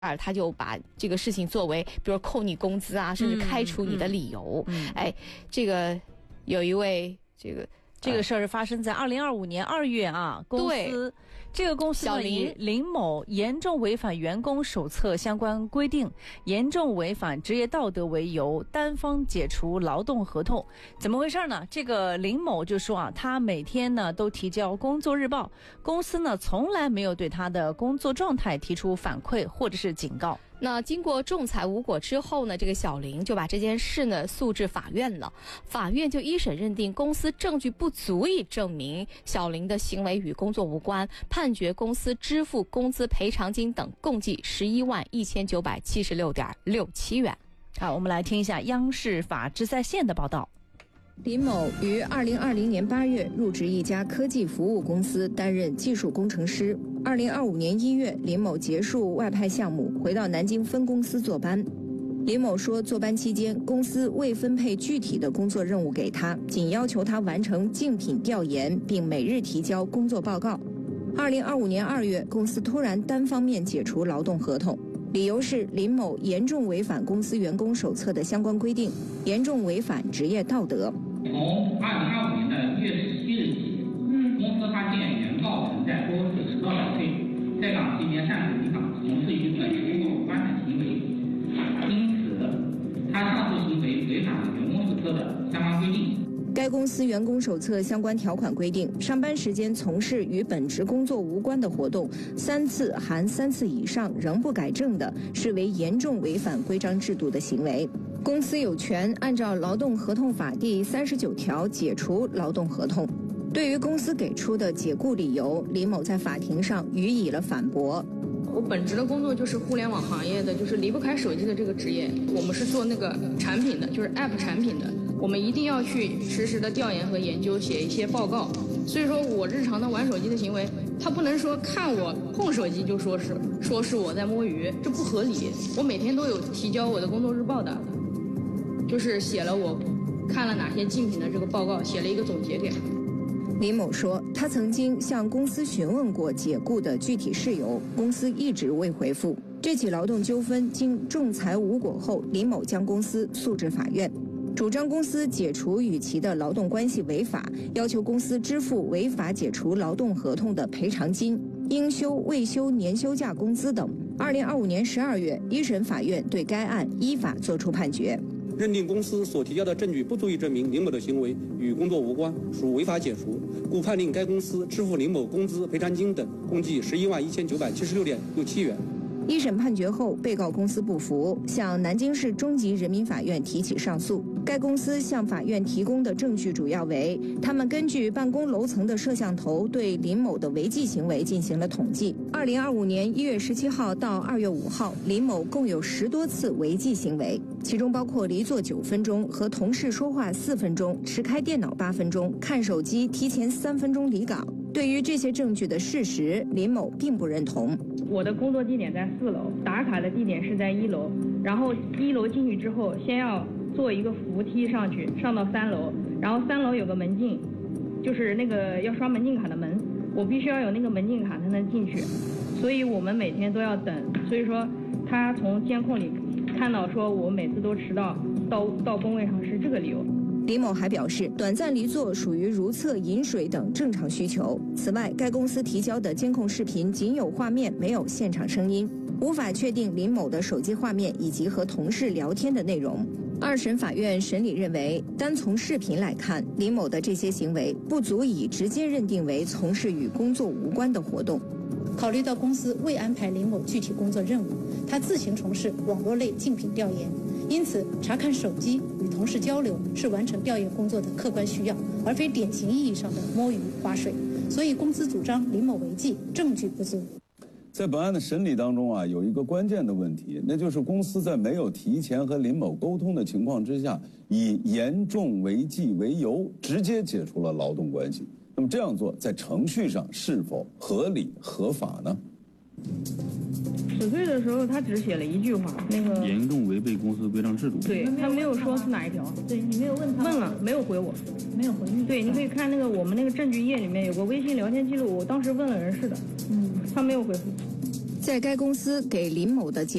他就把这个事情作为，比如扣你工资啊，甚至开除你的理由。哎，这个有一位这个事儿发生在2025年2月啊，这个公司呢以林某严重违反员工手册相关规定、严重违反职业道德为由，单方解除劳动合同。怎么回事呢？这个林某就说啊，他每天呢都提交工作日报，公司呢从来没有对他的工作状态提出反馈或者是警告。 那经过仲裁无果之后呢，这个小林就把这件事呢诉至法院了。法院就一审认定公司证据不足以证明小林的行为与工作无关，判决公司支付工资赔偿金等共计111976.67元。 好，我们来听一下央视法治在线的报道。 林某于2020年8月入职一家科技服务公司，担任技术工程师。2025年1月，林某结束外派项目，回到南京分公司坐班。林某说，坐班期间，公司未分配具体的工作任务给他，仅要求他完成竞品调研，并每日提交工作报告。2025年2月，公司突然单方面解除劳动合同。理由是林某严重违反公司员工手册的相关规定，严重违反职业道德。 从2025年的1月17日起，公司发现原告存在多次迟到缴费、在岗期间擅自离岗、从事与本工作无关的行为，因此他上述行为违反了员工手册的相关规定。 该公司员工手册相关条款规定，上班时间从事与本职工作无关的活动3次含3次以上仍不改正的，视为严重违反规章制度的行为。公司有权按照劳动合同法第39条解除劳动合同。对于公司给出的解雇理由，林某在法庭上予以了反驳。 我本职的工作就是互联网行业的，就是离不开手机的这个职业。我们是做那个产品的，就是 App 产品的，我们一定要去实时的调研和研究，写一些报告。所以说我日常的玩手机的行为，他不能说看我碰手机就说是我在摸鱼，这不合理。我每天都有提交我的工作日报的，就是写了我看了哪些竞品的这个报告，写了一个总结给他。 林某说，他曾经向公司询问过解雇的具体事由，公司一直未回复。这起劳动纠纷经仲裁无果后，林某将公司诉至法院，主张公司解除与其的劳动关系违法，要求公司支付违法解除劳动合同的赔偿金、应休未休年休假工资等。2025年12月，一审法院对该案依法作出判决， 认定公司所提交的证据不足以证明林某的行为与工作无关，属违法解除，故判令该公司支付林某工资、赔偿金等共计111976.67元。 一审判决后，被告公司不服，向南京市中级人民法院提起上诉。该公司向法院提供的证据主要为，他们根据办公楼层的摄像头对林某的违纪行为进行了统计。2025年1月17号到2月5号，林某共有10多次违纪行为，其中包括离座9分钟、和同事说话4分钟、持开电脑8分钟、看手机提前3分钟离岗。对于这些证据的事实，林某并不认同。 我的工作地点在4楼，打卡的地点是在1楼，然后1楼进去之后，先要坐一个扶梯上去，上到3楼，然后3楼有个门禁，就是那个要刷门禁卡的门，我必须要有那个门禁卡才能进去，所以我们每天都要等。所以说他从监控里看到说我每次都迟到到工位上是这个理由。 林某还表示，短暂离座属于如厕、饮水等正常需求。此外，该公司提交的监控视频仅有画面，没有现场声音，无法确定林某的手机画面以及和同事聊天的内容。二审法院审理认为，单从视频来看，林某的这些行为不足以直接认定为从事与工作无关的活动。 考虑到公司未安排林某具体工作任务，他自行从事网络类竞品调研，因此查看手机与同事交流是完成调研工作的客观需要，而非典型意义上的摸鱼划水。所以公司主张林某违纪，证据不足。 在本案的审理当中啊，有一个关键的问题，那就是公司在没有提前和林某沟通的情况之下，以严重违纪为由，直接解除了劳动关系。那么这样做在程序上是否合理合法呢？ 死罪的时候，他只写了一句话，那个严重违背公司规章制度。 对，他没有说是哪一条。 对，你没有问他。 问了，没有回我。 没有回你。 对，你可以看那个我们那个证据页里面有个微信聊天记录，我当时问了人事的，他没有回复。 在该公司给林某的